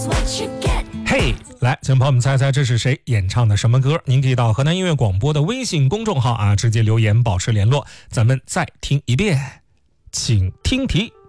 嘿，来，请朋友们猜猜这是谁演唱的什么歌？您可以到河南音乐广播的微信公众号直接留言保持联络。咱们再听一遍，请听题。